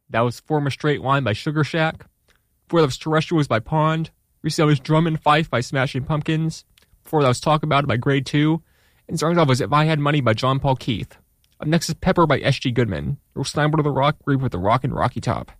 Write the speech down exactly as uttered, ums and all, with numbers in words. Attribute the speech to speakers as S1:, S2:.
S1: That was Form a Straight Line by Sugar Shack. Before that was Terrestrials by Pond. Recently that was Drum and Fife by Smashing Pumpkins. Before that was Talk About It by Grade two. And starting off was If I Had Money by John Paul Keith. Up next is Pepper by S G Goodman. Earl Steinberg of the Rock, agreed with the Rock and Rocky Top.